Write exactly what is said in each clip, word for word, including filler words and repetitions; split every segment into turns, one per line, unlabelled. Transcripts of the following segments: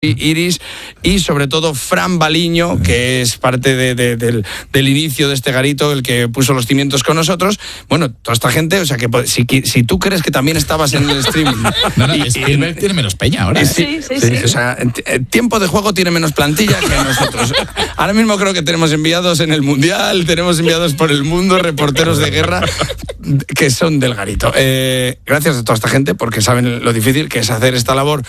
Iris y sobre todo Fran Baliño, que es parte de, de, del, del inicio de este garito, el que puso los cimientos con nosotros. Bueno, toda esta gente, o sea que si, si tú crees que también estabas en el streaming.
No, no,
y,
es que y, tiene menos peña ahora. ¿eh?
Sí, sí, sí, sí. O sea, tiempo de juego tiene menos plantilla que nosotros. Ahora mismo creo que tenemos enviados en el Mundial, tenemos enviados por el mundo, reporteros de guerra que son del garito. Eh, gracias a toda esta gente porque saben lo difícil que es hacer esta labor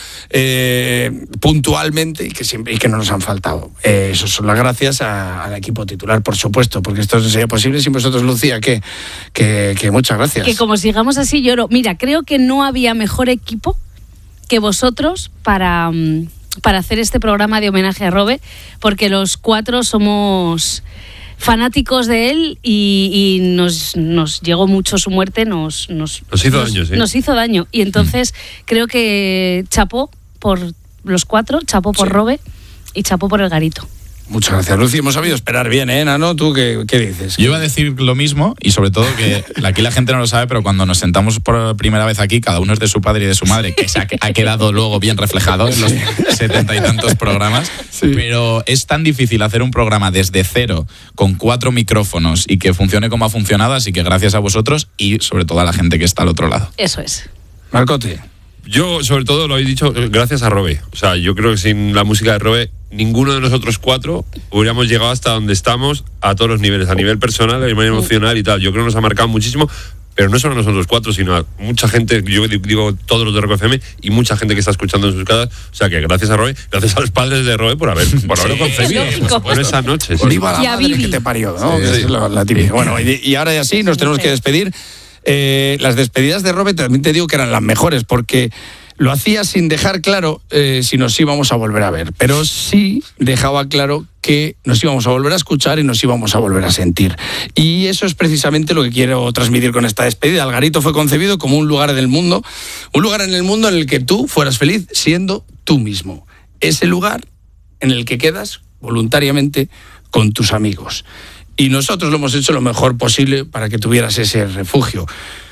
eh, puntualmente y que siempre y que no nos han faltado. Eh, eso son las gracias a, al equipo titular, por supuesto, porque esto no sería posible sin vosotros, Lucía, que, que, que muchas gracias.
Que como sigamos así lloro. Mira, creo que no había mejor equipo que vosotros para, para hacer este programa de homenaje a Robe, porque los cuatro somos fanáticos de él y, y nos, nos llegó mucho su muerte, nos, nos,
nos hizo
nos,
daño, sí.
Nos hizo daño. Y entonces mm. creo que chapó por los cuatro, chapó por sí. Robe y chapó por el garito.
Muchas gracias, Lucy. Hemos sabido esperar bien, ¿eh, Nano? ¿Tú qué, qué dices?
Yo iba a decir lo mismo y sobre todo que aquí la gente no lo sabe, pero cuando nos sentamos por primera vez aquí, cada uno es de su padre y de su madre, que se ha, ha quedado luego bien reflejado en los setenta y tantos programas. Sí. Pero es tan difícil hacer un programa desde cero, con cuatro micrófonos y que funcione como ha funcionado, así que gracias a vosotros y sobre todo a la gente que está al otro lado.
Eso es.
Marcote.
Yo, sobre todo, lo he dicho gracias a Robe. O sea, yo creo que sin la música de Robe, ninguno de nosotros cuatro hubiéramos llegado hasta donde estamos a todos los niveles, a nivel personal, a nivel emocional y tal. Yo creo que nos ha marcado muchísimo, pero no solo a nosotros cuatro, sino a mucha gente, yo digo todos los de Rock F M y mucha gente que está escuchando en sus casas. O sea, que gracias a Robe, gracias a los padres de Robe por, haber, por haberlo sí, concebido. Por esa noche. Sí.
Viva la madre que te parió, ¿no? Sí, sí. Es la, la típica. Bueno, y, y ahora ya sí, nos tenemos que despedir. Eh, las despedidas de Robe también te digo que eran las mejores porque lo hacía sin dejar claro eh, si nos íbamos a volver a ver, pero sí dejaba claro que nos íbamos a volver a escuchar y nos íbamos a volver a sentir. Y eso es precisamente lo que quiero transmitir con esta despedida. El garito fue concebido como un lugar del mundo, un lugar en el mundo en el que tú fueras feliz siendo tú mismo. Ese lugar en el que quedas voluntariamente con tus amigos. Y nosotros lo hemos hecho lo mejor posible para que tuvieras ese refugio.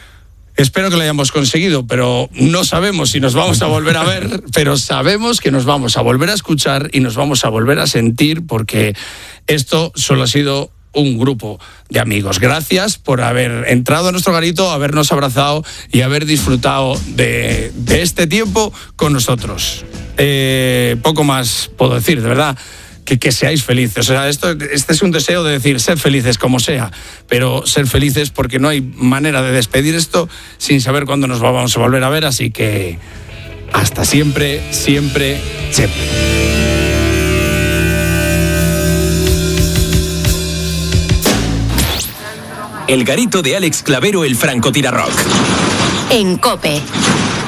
Espero que lo hayamos conseguido, pero no sabemos si nos vamos a volver a ver, pero sabemos que nos vamos a volver a escuchar y nos vamos a volver a sentir, porque esto solo ha sido un grupo de amigos. Gracias por haber entrado a nuestro garito, habernos abrazado y haber disfrutado de, de este tiempo con nosotros. Eh, poco más puedo decir, de verdad. Que, que seáis felices. O sea, esto, este es un deseo de decir, ser felices como sea, pero ser felices porque no hay manera de despedir esto sin saber cuándo nos vamos a volver a ver, así que hasta siempre, siempre, siempre.
El garito de Alex Clavero, el francotirador.
En COPE.